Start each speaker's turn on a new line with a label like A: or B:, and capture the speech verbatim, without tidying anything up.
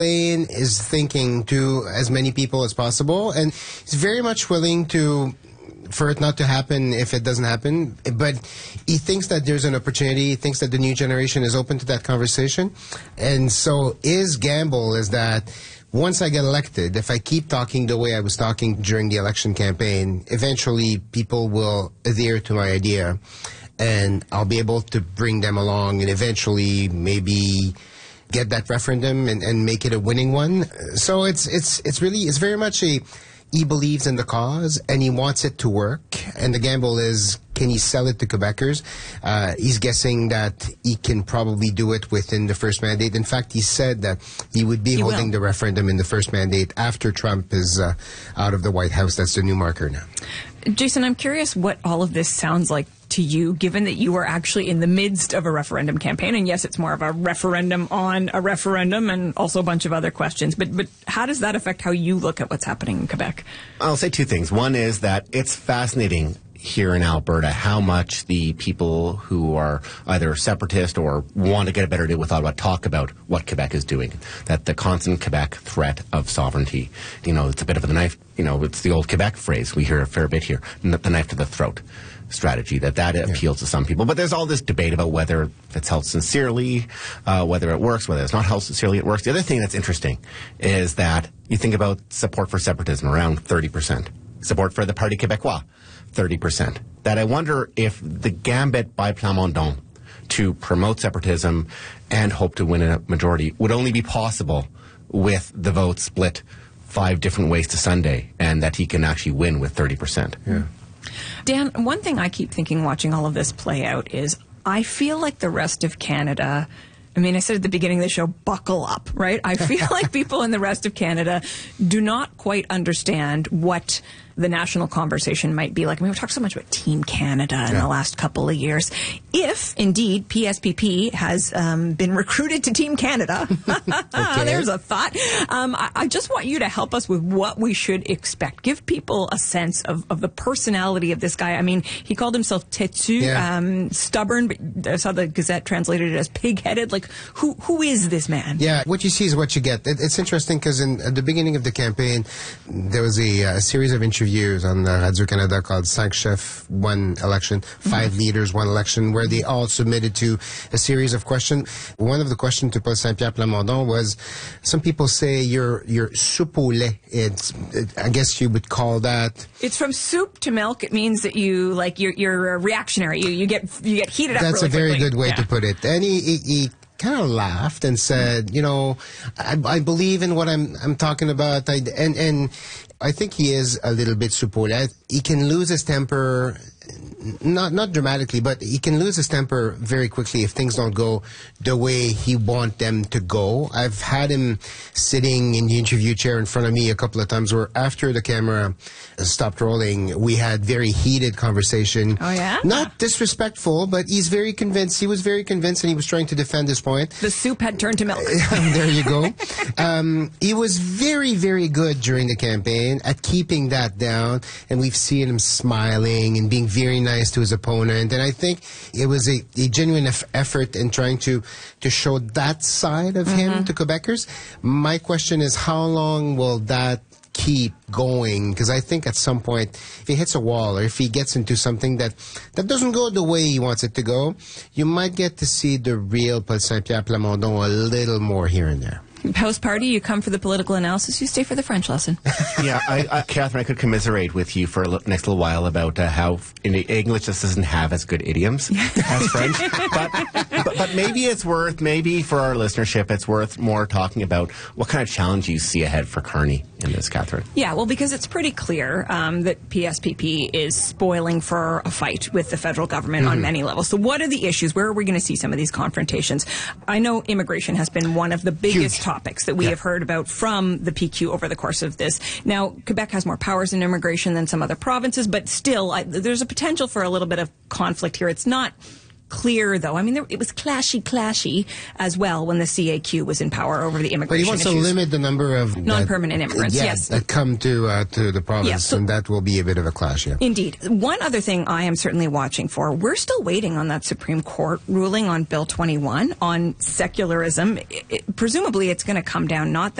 A: Lane is thinking to as many people as possible, and he's very much willing to for it not to happen if it doesn't happen. But he thinks that there's an opportunity. He thinks that the new generation is open to that conversation. And so his gamble is that once I get elected, if I keep talking the way I was talking during the election campaign, eventually people will adhere to my idea, and I'll be able to bring them along and eventually maybe get that referendum and, and make it a winning one. So it's it's it's really it's very much a he believes in the cause and he wants it to work. And the gamble is, can he sell it to Quebecers? Uh, he's guessing that he can probably do it within the first mandate. In fact, he said that he would be
B: he
A: holding
B: will.
A: the referendum in the first mandate after Trump is uh, out of the White House. That's the new marker now.
B: Jason, I'm curious what all of this sounds like to you, given that you are actually in the midst of a referendum campaign. And yes, it's more of a referendum on a referendum and also a bunch of other questions. But but how does that affect how you look at what's happening in Quebec?
C: I'll say two things. One is that it's fascinating here in Alberta how much the people who are either separatist or want to get a better deal with Ottawa talk about what Quebec is doing. That the constant Quebec threat of sovereignty, you know, it's a bit of a knife, you know, it's the old Quebec phrase. We hear a fair bit here, the knife to the throat strategy, that that yeah. appeals to some people. But there's all this debate about whether it's held sincerely, uh, whether it works, whether it's not held sincerely, it works. The other thing that's interesting is that you think about support for separatism, around thirty percent. Support for the Parti Québécois, thirty percent. That I wonder if the gambit by Plamondon to promote separatism and hope to win a majority would only be possible with the vote split five different ways to Sunday, and that he can actually win with thirty percent.
A: Yeah.
B: Dan, one thing I keep thinking watching all of this play out is I feel like the rest of Canada, I mean, I said at the beginning of the show, buckle up, right? I feel like people in the rest of Canada do not quite understand what the national conversation might be like. I mean, we've talked so much about Team Canada in
A: yeah.
B: the last couple of years. If, indeed, P S P P has um, been recruited to Team Canada, okay. There's a thought. Um, I, I just want you to help us with what we should expect. Give people a sense of, of the personality of this guy. I mean, he called himself têtu,
A: yeah.
B: um, stubborn, but I saw the Gazette translated it as pig-headed. Like, who who is this man?
A: Yeah, what you see is what you get. It, it's interesting because in at the beginning of the campaign, there was a, a series of interviews on uh, Radio-Canada called Cinq Chefs, One Election, Five mm-hmm. Leaders, One Election, where they all submitted to a series of questions. One of the questions to Paul Saint-Pierre Plamondon was, some people say you're, you're soupe au lait. It's, it, I guess you would call that...
B: It's from soup to milk. It means that you, like, you're, you're reactionary. You, you get you get heated up
A: That's
B: really
A: a very
B: quickly.
A: good way
B: yeah.
A: to put it. And he... he, he kind of laughed and said, you know, I, I believe in what I'm I'm talking about. I, and and I think he is a little bit soupe au lait. He can lose his temper, not not dramatically, but he can lose his temper very quickly if things don't go the way he wants them to go. I've had him sitting in the interview chair in front of me a couple of times where after the camera stopped rolling, we had very heated conversation.
B: Oh, yeah?
A: Not disrespectful, but he's very convinced. He was very convinced and he was trying to defend his point.
B: The soup had turned to milk.
A: There you go. Um, he was very, very good during the campaign at keeping that down, and we've seen him smiling and being very nice to his opponent. And I think it was a, a genuine eff- effort in trying to, to show that side of mm-hmm. him to Quebecers. My question is, how long will that keep going? Because I think at some point, if he hits a wall or if he gets into something that, that doesn't go the way he wants it to go, you might get to see the real Paul Saint-Pierre Plamondon a little more here and there.
B: Post party, you come for the political analysis, you stay for the French lesson.
C: Yeah, I, I, Catherine, I could commiserate with you for a l- next little while about uh, how in English just doesn't have as good idioms as French. But, but but maybe it's worth, maybe for our listenership, it's worth more talking about what kind of challenge you see ahead for Carney in this, Catherine.
B: Yeah, well, because it's pretty clear um, that P S P P is spoiling for a fight with the federal government mm-hmm. on many levels. So what are the issues? Where are we going to see some of these confrontations? I know immigration has been one of the biggest
A: Huge.
B: topics that we
A: yeah.
B: have heard about from the P Q over the course of this. Now, Quebec has more powers in immigration than some other provinces, but still, I, there's a potential for a little bit of conflict here. It's not clear, though. I mean, there, it was clashy, clashy as well when the C A Q was in power over the
A: But
B: immigration
A: he wants
B: issues.
A: to limit the number of
B: Non-permanent immigrants,
A: yeah,
B: yes.
A: that come to uh, to the province,
B: Yeah, so-
A: and that will be a bit of a clash. Yeah.
B: Indeed. One other thing I am certainly watching for, we're still waiting on that Supreme Court ruling on Bill twenty-one on secularism. It, it, presumably it's going to come down not that